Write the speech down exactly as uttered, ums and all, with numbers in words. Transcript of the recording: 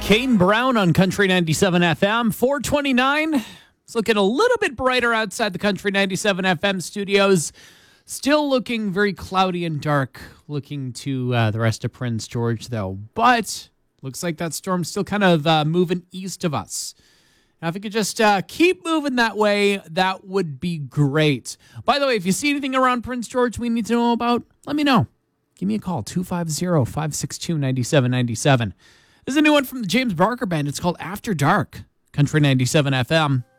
Kane Brown on Country ninety-seven F M, four twenty-nine. It's looking a little bit brighter outside the Country ninety-seven F M studios. Still looking very cloudy and dark, looking to uh, the rest of Prince George, though. But looks like that storm's still kind of uh, moving east of us. Now, if it could just uh, keep moving that way, that would be great. By the way, if you see anything around Prince George we need to know about, let me know. Give me a call, two five zero, five six two, nine seven nine seven. This is a new one from the James Barker Band. It's called After Dark, Country ninety-seven F M.